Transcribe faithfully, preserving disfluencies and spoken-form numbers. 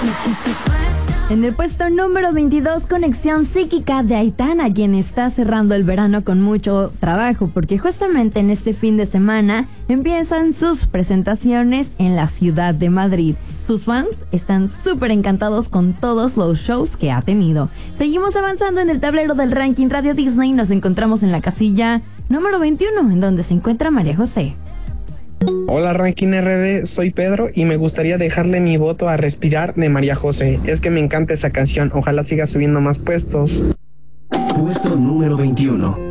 En el puesto número veintidós, Conexión Psíquica de Aitana, quien está cerrando el verano con mucho trabajo, porque justamente en este fin de semana empiezan sus presentaciones en la ciudad de Madrid. Sus fans están súper encantados con todos los shows que ha tenido. Seguimos avanzando en el tablero del ranking Radio Disney y nos encontramos en la casilla número veintiuno, en donde se encuentra María José. Hola Ranking R D, soy Pedro y me gustaría dejarle mi voto a Respirar de María José. Es que me encanta esa canción, ojalá siga subiendo más puestos. Puesto número veintiuno.